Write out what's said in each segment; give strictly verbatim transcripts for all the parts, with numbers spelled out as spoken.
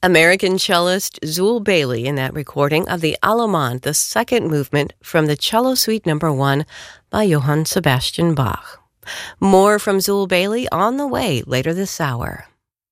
American cellist Zul Bailey in that recording of the Allemande, the second movement from the Cello Suite Number One by Johann Sebastian Bach. More from Zul Bailey on the way later this hour.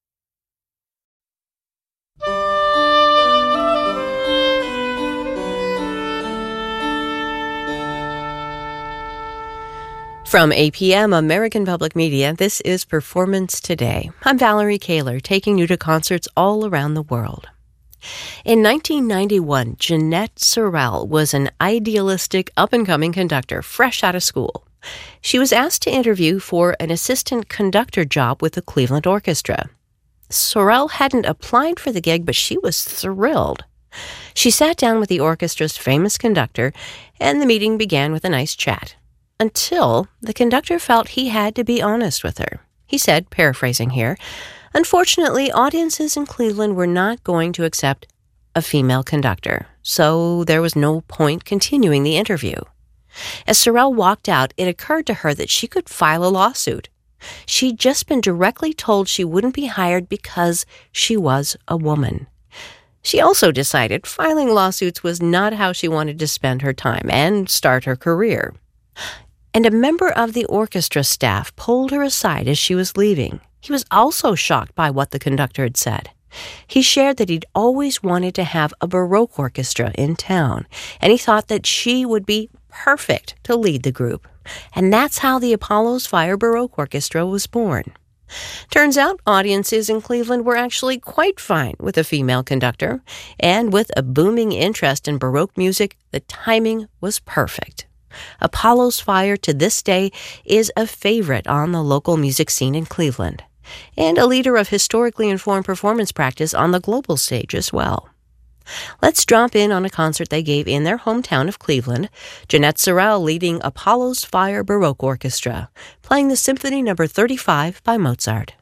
From A P M American Public Media, this is Performance Today. I'm Valerie Kaler, taking you to concerts all around the world. In nineteen ninety-one, Jeanette Sorel was an idealistic, up-and-coming conductor fresh out of school. She was asked to interview for an assistant conductor job with the Cleveland Orchestra. Sorel hadn't applied for the gig, but she was thrilled. She sat down with the orchestra's famous conductor, and the meeting began with a nice chat. Until the conductor felt he had to be honest with her. He said, paraphrasing here, "Unfortunately, audiences in Cleveland were not going to accept a female conductor, so there was no point continuing the interview." As Sorel walked out, it occurred to her that she could file a lawsuit. She'd just been directly told she wouldn't be hired because she was a woman. She also decided filing lawsuits was not how she wanted to spend her time and start her career. And a member of the orchestra staff pulled her aside as she was leaving. He was also shocked by what the conductor had said. He shared that he'd always wanted to have a Baroque orchestra in town, and he thought that she would be perfect to lead the group. And that's how the Apollo's Fire Baroque Orchestra was born. Turns out audiences in Cleveland were actually quite fine with a female conductor, and with a booming interest in Baroque music, the timing was perfect. Apollo's Fire to this day is a favorite on the local music scene in Cleveland, and a leader of historically informed performance practice on the global stage as well. Let's drop in on a concert they gave in their hometown of Cleveland, Jeanette Sorel leading Apollo's Fire Baroque Orchestra, playing the Symphony Number thirty-five by Mozart.